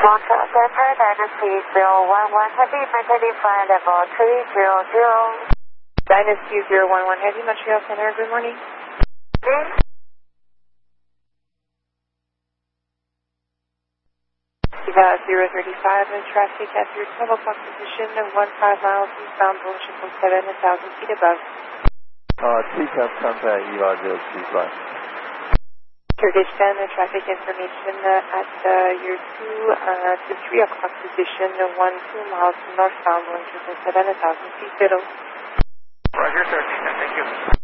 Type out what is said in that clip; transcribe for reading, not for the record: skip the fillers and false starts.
Center Dynasty 011 Heavy, maintaining flight level 300. Dynasty 011 Heavy, Montreal Center, good morning. Viva 035 in traffic at your 12 o'clock position, 15 miles eastbound, Boeing 777, 1,000 feet above. TCAP contact Viva 035. Turkish 10, traffic information at your 2 to 3 o'clock position, 2 miles northbound, Boeing 777, 1,000 feet below. Roger, 13, thank you.